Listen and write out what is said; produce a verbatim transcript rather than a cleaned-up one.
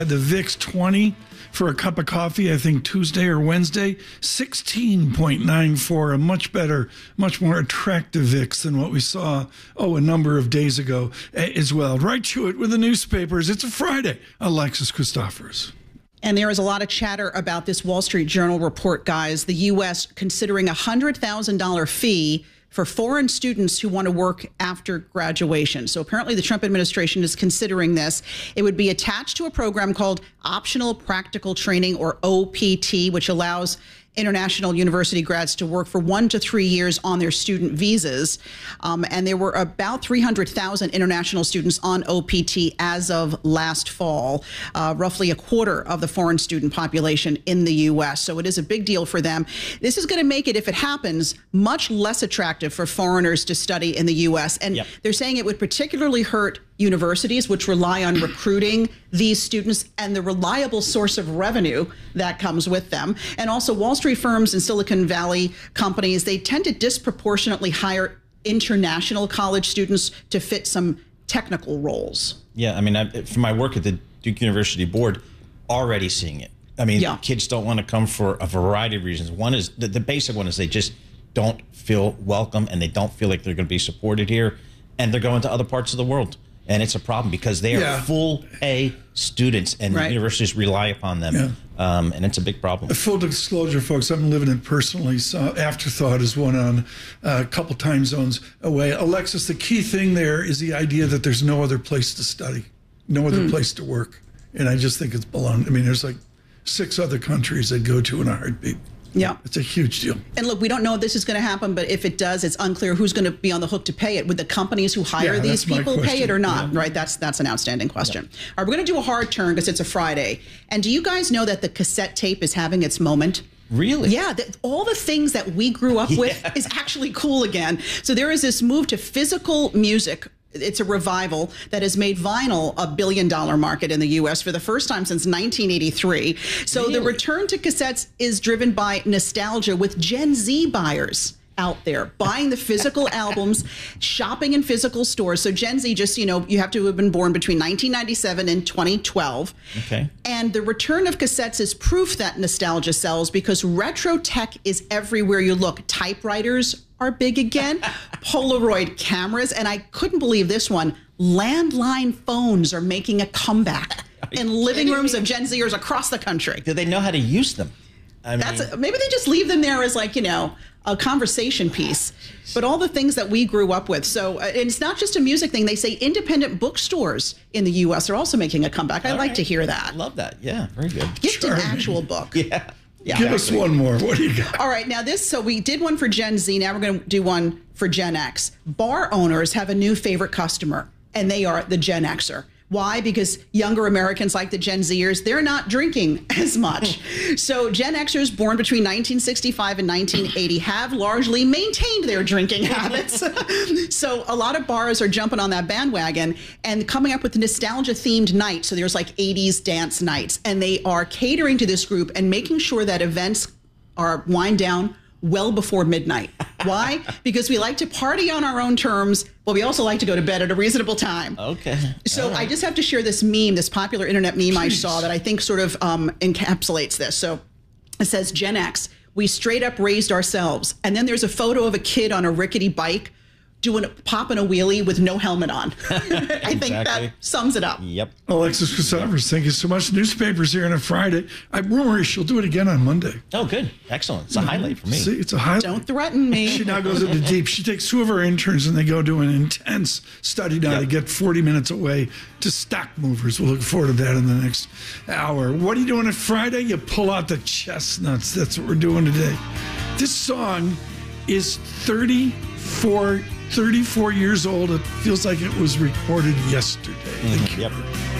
The VIX twenty for a cup of coffee, I think Tuesday or Wednesday, sixteen point nine four, a much better, much more attractive VIX than what we saw, oh, a number of days ago as well. Right to it with the newspapers. It's a Friday. Alexis Christoforous. And there is a lot of chatter about this Wall Street Journal report, guys. The U S considering a one hundred thousand dollars fee for foreign students who want to work after graduation. So apparently the Trump administration is considering this. It would be attached to a program called Optional Practical Training, or O P T, which allows international university grads to work for one to three years on their student visas. Um, and there were about three hundred thousand international students on O P T as of last fall, uh, roughly a quarter of the foreign student population in the U S. So it is a big deal for them. This is going to make it, if it happens, much less attractive for foreigners to study in the U S. And yep. they're saying it would particularly hurt universities, which rely on recruiting these students and the reliable source of revenue that comes with them. And also Wall Street firms and Silicon Valley companies, they tend to disproportionately hire international college students to fit some technical roles. Yeah, I mean, I, from my work at the Duke University Board, already seeing it. I mean, yeah. kids don't want to come for a variety of reasons. One is, the, the basic one is they just don't feel welcome and they don't feel like they're going to be supported here, and they're going to other parts of the world. And it's a problem because they are yeah. full pay students, and right. universities rely upon them. Yeah. Um, and it's a big problem. Full disclosure, folks, I'm living it personally. So Afterthought is one on a couple time zones away. Alexis, the key thing there is the idea that there's no other place to study, no other mm. place to work. And I just think it's baloney. I mean, there's like six other countries that go to in a heartbeat. Yeah. It's a huge deal. And look, we don't know if this is going to happen, but if it does, it's unclear who's going to be on the hook to pay it. Would the companies who hire yeah, these people pay it or not? Yeah. Right? That's that's an outstanding question. Yeah. All right, we're going to do a hard turn because it's a Friday. And do you guys know that the cassette tape is having its moment? Really? Yeah, the, all the things that we grew up with yeah. is actually cool again. So there is this move to physical music. It's a revival that has made vinyl a billion dollar market in the U S for the first time since nineteen eighty-three. So really? The return to cassettes is driven by nostalgia, with Gen Z buyers out there buying the physical albums, shopping in physical stores. So Gen Z, just, you know, you have to have been born between nineteen ninety-seven and twenty twelve. Okay. And the return of cassettes is proof that nostalgia sells, because retro tech is everywhere you look. Typewriters are big again, Polaroid cameras, and I couldn't believe this one, landline phones are making a comeback in living rooms of Gen Zers across the country. Do they know how to use them? I mean, That's a, maybe they just leave them there as, like, you know, a conversation piece, but all the things that we grew up with. So uh, it's not just a music thing. They say independent bookstores in the U S are also making a comeback. I'd like to hear that. I love that. Yeah, very good. Gift an actual book. Yeah. Yeah, Give exactly. us one more. What do you got? All right. Now this, so we did one for Gen Z. Now we're going to do one for Gen X. Bar owners have a new favorite customer, and they are the Gen Xer. Why? Because younger Americans, like the Gen Zers, they're not drinking as much. So Gen Xers born between nineteen sixty-five and nineteen eighty have largely maintained their drinking habits. So a lot of bars are jumping on that bandwagon and coming up with nostalgia-themed nights. So there's like eighties dance nights, and they are catering to this group and making sure that events are wind down well before midnight. Why? Because we like to party on our own terms, but we also like to go to bed at a reasonable time. Okay. So right. I just have to share this meme, this popular internet meme Jeez. I saw that I think sort of um, encapsulates this. So it says, Gen X, we straight up raised ourselves. And then there's a photo of a kid on a rickety bike doing popping a wheelie with no helmet on. I exactly. think that sums it up. Yep. Alexis Christoforous, thank you so much. Newspapers here on a Friday. I rumor she'll do it again on Monday. Oh, good. Excellent. It's a mm-hmm. highlight for me. See, it's a highlight. Don't threaten me. She now goes into deep. She takes two of her interns and they go do an intense study now yep. to get forty minutes away to stock movers. We'll look forward to that in the next hour. What are you doing on Friday? You pull out the chestnuts. That's what we're doing today. This song is thirty-four thirty-four years old. It feels like it was recorded yesterday. Mm-hmm. Yep.